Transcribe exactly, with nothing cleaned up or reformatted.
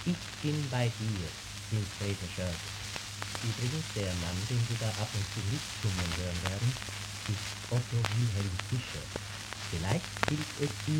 Ich bin bei dir, singt Fraser Shirt. Übrigens, der Mann, den Sie da ab und zu mitsummen hören werden, ist Otto Wilhelm Fischer. Vielleicht gilt es ihm